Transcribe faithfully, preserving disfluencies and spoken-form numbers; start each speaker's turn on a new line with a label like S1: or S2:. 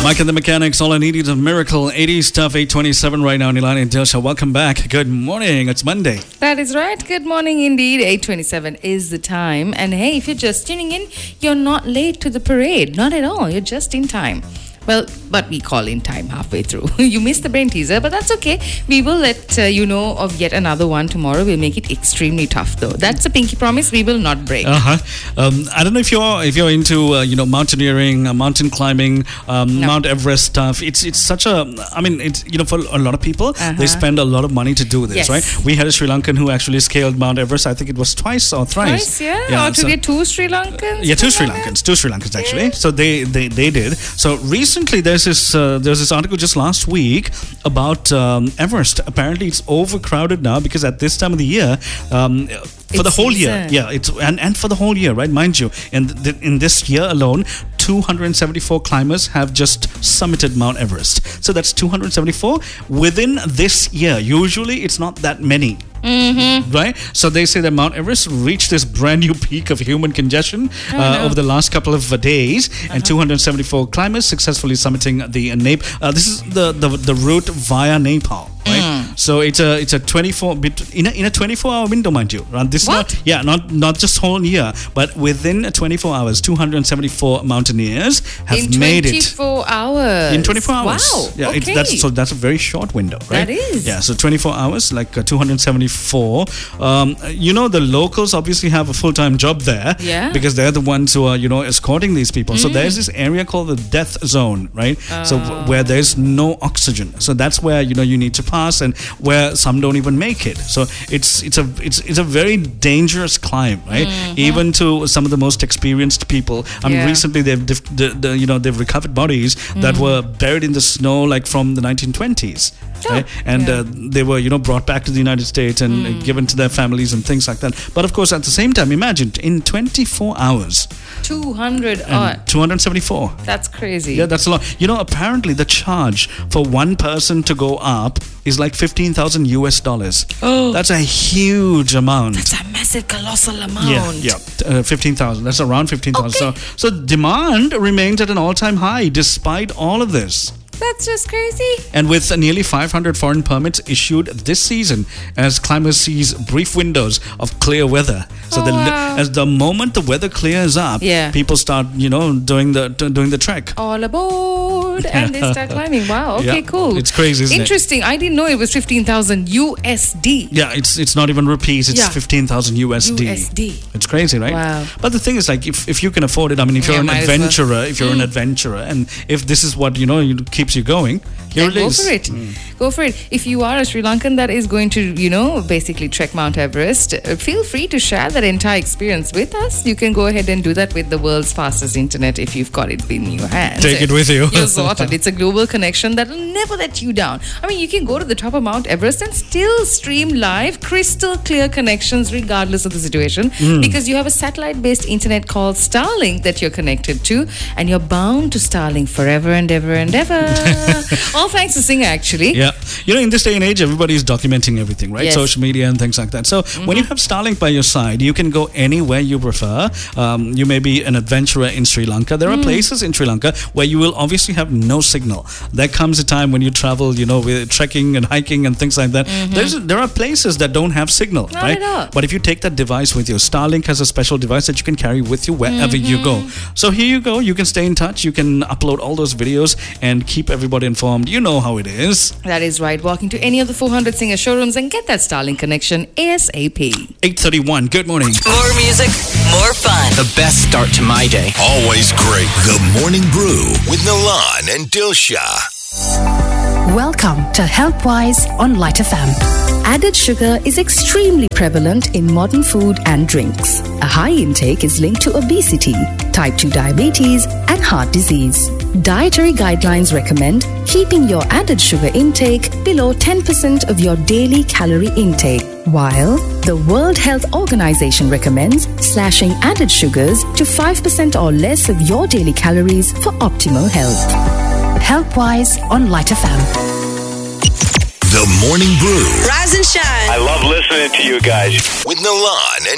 S1: Mike and the Mechanics, all I need is a miracle. eighties stuff, eight twenty-seven right now. Nilani and Dilsha, welcome back. Good morning. It's Monday.
S2: That is right. Good morning indeed. eight twenty-seven is the time. And hey, if you're just tuning in, you're not late to the parade. Not at all. You're just in time. Well, but we call in time halfway through. You missed the brain teaser, but that's okay. We will let uh, you know of yet another one tomorrow. We'll make it extremely tough, though. That's a pinky promise. We will not break.
S1: Uh huh. Um, I don't know if you're if you're into uh, you know mountaineering, uh, mountain climbing, um, no. Mount Everest stuff. It's it's such a. I mean, it's you know for a lot of people, uh-huh. they spend a lot of money to do this, yes. right? We had a Sri Lankan who actually scaled Mount Everest. I think it was twice or thrice.
S2: Twice, yeah. yeah or to so, get two Sri Lankans.
S1: Yeah, two Sri Lankans. Two Sri Lankans actually. Yeah. So they, they they did. So recently, there's this. Uh, there's this article just last week about um, Everest. Apparently, it's overcrowded now because at this time of the year, um, for
S2: it's
S1: the whole
S2: season.
S1: year, yeah, it's and, and for the whole year, right? Mind you, in th- in this year alone, two hundred seventy-four climbers have just summited Mount Everest. So that's two hundred seventy-four within this year. Usually, it's not that many.
S2: Mm-hmm.
S1: Right? So they say that Mount Everest reached this brand new peak of human congestion
S2: oh,
S1: uh,
S2: no.
S1: over the last couple of uh, days, uh-huh. and two hundred seventy-four climbers successfully summiting the uh, Nepal. Uh, this is the, the the route via Nepal. Right, mm. so it's a it's a twenty-four bit in a, in a twenty-four hour window, mind you. Right? This
S2: what?
S1: Is not, yeah, not not just whole year, but within twenty-four hours, two hundred seventy-four mountaineers have
S2: in
S1: made it.
S2: In twenty-four hours.
S1: In twenty-four hours.
S2: Wow.
S1: Yeah,
S2: okay.
S1: it's, that's so that's a very short window, right?
S2: That is.
S1: Yeah, so twenty-four hours, like uh, two hundred seventy-four. Um, you know, the locals obviously have a full-time job there,
S2: yeah,
S1: because they're the ones who are you know escorting these people. Mm. So there's this area called the death zone, right? Uh. So where there's no oxygen. So that's where you know you need to pass, and where some don't even make it. So it's it's a it's it's a very dangerous climb, right? Mm-hmm. Even to some of the most experienced people. I mean,
S2: yeah.
S1: recently they've dif- the, the, you know they've recovered bodies mm. that were buried in the snow, like from the nineteen twenties. Oh, right? And yeah. uh, they were, you know, brought back to the United States and mm. given to their families and things like that. But of course, at the same time, imagine in twenty-four hours,
S2: two hundred odd.
S1: two hundred seventy-four.
S2: That's crazy.
S1: Yeah, that's a lot. You know, apparently the charge for one person to go up is like fifteen thousand U S dollars.
S2: Oh,
S1: that's a huge amount.
S2: That's a massive, colossal amount.
S1: Yeah, yeah, uh, fifteen thousand. That's around fifteen thousand.
S2: Okay.
S1: So, so demand remains at an all-time high despite all of this.
S2: That's just crazy.
S1: And with nearly five hundred foreign permits issued this season, as climbers seize brief windows of clear weather. So
S2: oh,
S1: the,
S2: wow.
S1: as the moment the weather clears up,
S2: yeah.
S1: people start, you know, doing the doing the trek.
S2: All aboard, and they start climbing. Wow. Okay,
S1: yeah.
S2: cool.
S1: It's crazy, isn't
S2: Interesting.
S1: it?
S2: I didn't know it was fifteen thousand U S D.
S1: Yeah, it's it's not even rupees. It's yeah. fifteen thousand U S D.
S2: U S D.
S1: It's crazy, right?
S2: Wow.
S1: But the thing is, like, if, if you can afford it, I mean, if you're
S2: yeah,
S1: an adventurer,
S2: well.
S1: if you're
S2: mm.
S1: an adventurer, and if this is what you know you, keeps you going. Here
S2: then
S1: it
S2: go
S1: is.
S2: for it. Mm. Go for it. If you are a Sri Lankan that is going to, you know, basically trek Mount Everest, uh, feel free to share that entire experience with us. You can go ahead and do that with the world's fastest internet if you've got it in your hands.
S1: Take it with you.
S2: You're sorted. It's a global connection that will never let you down. I mean, you can go to the top of Mount Everest and still stream live crystal clear connections regardless of the situation mm. because you have a satellite-based internet called Starlink that you're connected to, and you're bound to Starlink forever and ever and ever. All thanks to Singer, actually.
S1: Yeah. You know, in this day and age, everybody is documenting everything, right?
S2: Yes.
S1: Social media and things like that. So mm-hmm. when you have Starlink by your side, you can go anywhere you prefer. Um, you may be an adventurer in Sri Lanka. There mm. are places in Sri Lanka where you will obviously have no signal. There comes a time when you travel, you know, with trekking and hiking and things like that. Mm-hmm. There's, there are places that don't have signal,
S2: Not
S1: right?
S2: At all.
S1: But if you take that device with you, Starlink has a special device that you can carry with you wherever
S2: mm-hmm.
S1: you go. So here you go. You can stay in touch. You can upload all those videos and keep everybody informed. You know how it is.
S2: That is right. Walk into any of the four hundred Singer showrooms and get that Starlink connection ASAP.
S1: eight thirty-one. Good morning.
S3: More music, more fun.
S4: The best start to my day.
S5: Always great. The Morning Brew with Nilan and Dilsha.
S6: Welcome to HealthWise on Light F M. Added sugar is extremely prevalent in modern food and drinks. A high intake is linked to obesity, type two diabetes, and heart disease. Dietary guidelines recommend keeping your added sugar intake below ten percent of your daily calorie intake, while the World Health Organization recommends slashing added sugars to five percent or less of your daily calories for optimal health. HealthWise on Light F M.
S5: The Morning Brew.
S3: Rise and shine.
S7: I love listening to you guys.
S5: With Nilan and